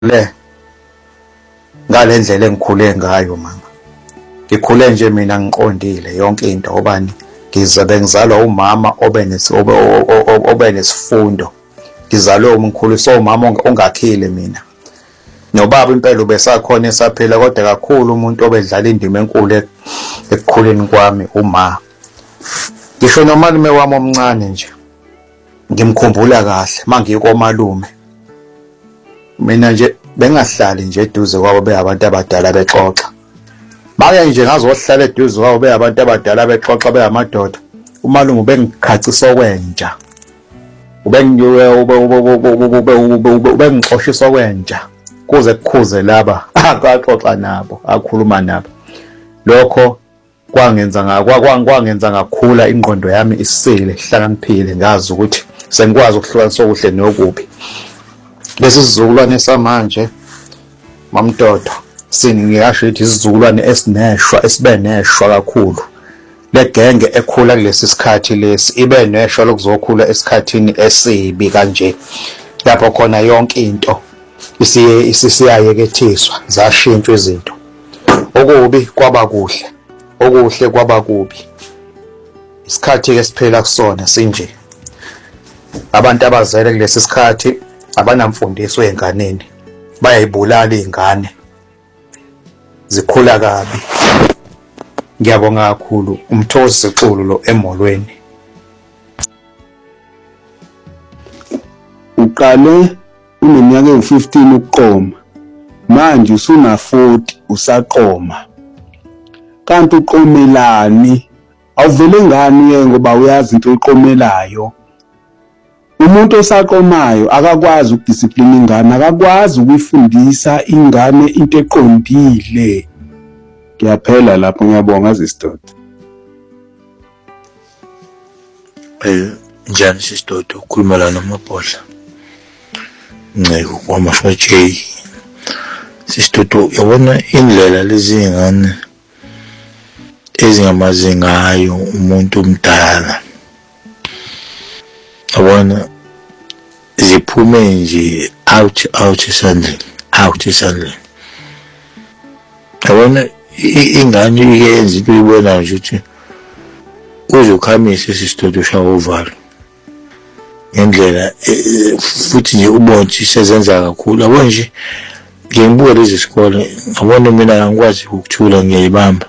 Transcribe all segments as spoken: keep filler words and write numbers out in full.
le ngalendlela engikhule ngayo mama. Ngikhule nje mina ngiqondile yonke into obani ngizabe ngizalwa umama obenesi obenesifundo. Ngizalwe umkhuliso umama ongakhile mina. Nobaba impela ubesakhona esaphila kodwa kakhulu umuntu obedlala indima enkulu ekukhuleni kwami uma. Ngisho nomalume wami omncane nje ngimkhumbula kahle mangikomalume. Mina nje bengahlali nje eduze kwabo beyabantu abadala bexoxa. Manje nje ngazohlala eduze kwabo beyabantu abadala bexoxa beyamadoda. Umalume ubengikhacisa okwenja. Ubengixoshisa okwenja kuze kukhuze laba akaxoxa nabo akhuluma nabo. Lokho kwangenza ngakwangenza ngakhula ingqondo yami isile ihlakaniphile ngazi ukuthi sengikwazi ukuhlukanisa okuhle nokubi. Lesi sizukulwane samanje mamdodo siningiyasho ukuthi isizukulwane esineshwa esibeneshwa kakhulu. Le genge ekhula kulesi sikhathi lesi ibe neshwa lokuzokhula esikhathini esibi kanje. Lapho khona yonke into isiye isisiyayekethiswa zashintshwa izinto. Okubi kwaba kuhle, okuhle kwaba kubi. Isikhathi ke siphela kusona sinje. Abantu abazele kulesi sikhathi abanamfundiso enganeni. Bayayibulala izingane. Zikhula kabi. Ngiyabonga kakhulu uMthozi Siculu lo emolweni. Uqale uneminyaka ewu-fifteen ukuqoma. Manje usuna forty usaqoma. Kanti uqomelani? Awuvele ngani ke ngoba uyazi into oyiqomelayo. Umuntu osaqomayo akakwazi ukudiscipline ingane, akakwazi ukuyifundisa ingane into eqondile. Ngiyaphela lapho ngiyabonga sister. Eh njani sister ukhuluma la noMabhodla. Nceko kwaMasha J. Sister yabona indlela lezi ingane ezingamazi ngayo umuntu omdala. Yabona ziphume nje out out esandleni out esandleni. Yabona ingane iyenza into ibona nje ukuthi uzokhamisa isisitodo shawo uvalo ngendlela futhi nje ubone ukuthi sezenza kakhulu. Yabona nje ngiyibuka lezi sikole ngabona mina angikwazi ukuthula ngiyayibamba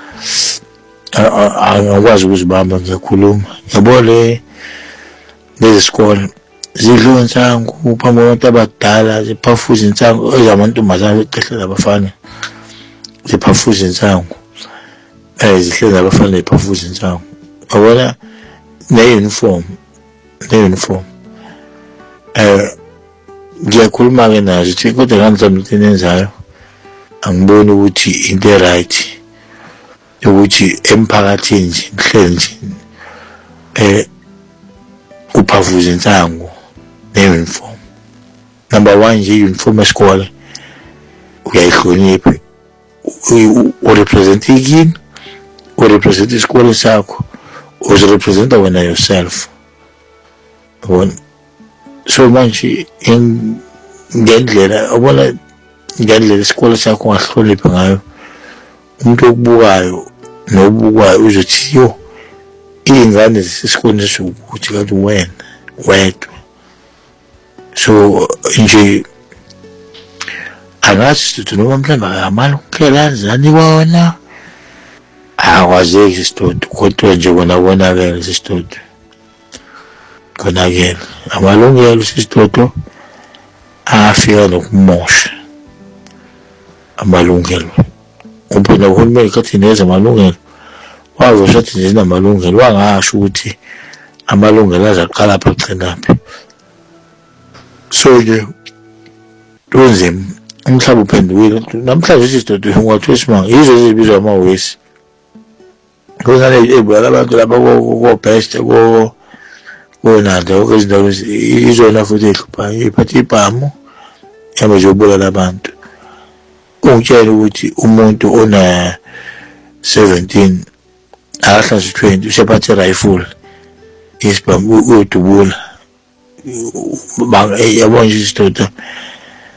angikwazi ukuzibamba ngiyakhuluma. Yabona le lezi sikole zidla insangu phambi kwabantu abadala ziphafuza insangu ezamantombazane eqehlela abafana ziphafuza insangu eh zihlezi abafana ziphafuza insangu. Yabona ne uniform ne uniform eh ngiyakhuluma ke nazo ukuthi kodwa kanzama into enenzayo angiboni ukuthi into right ukuthi emphakathini nje ngihleli nje eh kuphavuza insangu ne uniform. Number one nje uniform esikole uyayihlonipha u represent igini u represent isikole sakho u represent wena yourself. Yabona so manje ngendlela ubona ngendlela isikole sakho ngahlonipha ngayo umuntu okubukayo nobukwayo uzothi yo ingane zesikoleni sokuthi kanti wena wedwa. So nje angathi sithi noma mhlawumbe amalungelo anzani wona akwazeki isitodo kodwa nje bona bonakele isitodo konakele amalungelo isitodo afika nokumosha amalungelo. Ubona uhulumeni kathi neze amalungelo wavosha ukuthi nje namalungelo wangasho ukuthi amalungelo azaqala apha egcinaphi. So nje kunzima umhlaba uphendukile namhlanje isidodo ungathiwa isimanga yizo ezibizwa amawesi kuzana ebulala abantu laba ko best ko konanda okuzindawo izona futhi ehluphayo iphathi ibhamu yabo zobulala abantu. Ungitshela ukuthi umuntu ona seventeen akahlazi twenty usephathe rifle isibhamu udubula banga yabona isidodo